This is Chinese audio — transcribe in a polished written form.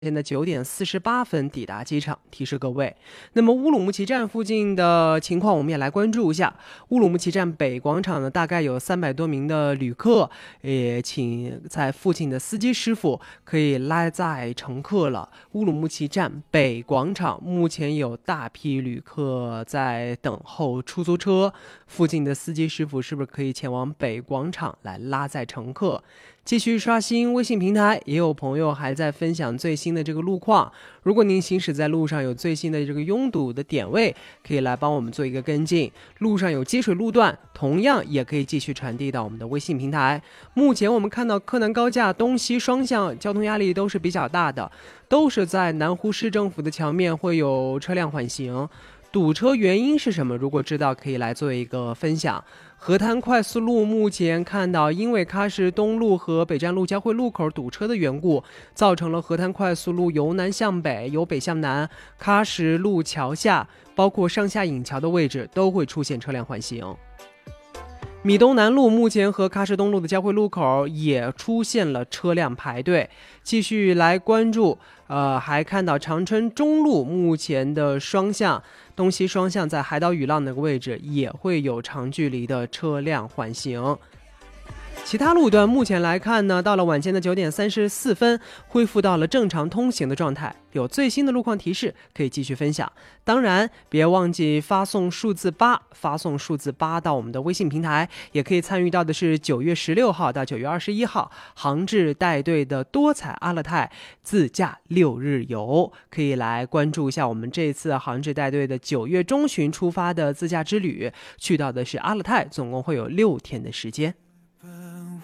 现在9点48分抵达机场，提示各位。那么乌鲁木齐站附近的情况，我们也来关注一下。乌鲁木齐站北广场呢，大概有300多名的旅客，也请在附近的司机师傅可以拉载乘客了。乌鲁木齐站北广场目前有大批旅客在等候出租车，附近的司机师傅是不是可以前往北广场来拉载乘客？继续刷新微信平台，也有朋友还在分享最新的这个路况。如果您行驶在路上有最新的这个拥堵的点位，可以来帮我们做一个跟进。路上有积水路段，同样也可以继续传递到我们的微信平台。目前我们看到柯南高架东西双向交通压力都是比较大的，都是在南湖市政府的桥面会有车辆缓行。堵车原因是什么？如果知道可以来做一个分享。河滩快速路目前看到因为喀什东路和北站路交汇路口堵车的缘故，造成了河滩快速路由南向北由北向南，喀什路桥下包括上下引桥的位置都会出现车辆缓行。米东南路目前和喀什东路的交汇路口也出现了车辆排队，继续来关注。还看到长春中路目前的双向东西双向在海岛雨浪那个位置也会有长距离的车辆缓行。其他路段目前来看呢，到了晚间的9点34分恢复到了正常通行的状态。有最新的路况提示可以继续分享，当然别忘记发送数字8到我们的微信平台，也可以参与到的是9月16号到9月21号杭志带队的多彩阿勒泰自驾6日游，可以来关注一下我们这次杭志带队的9月中旬出发的自驾之旅，去到的是阿勒泰，总共会有6天的时间。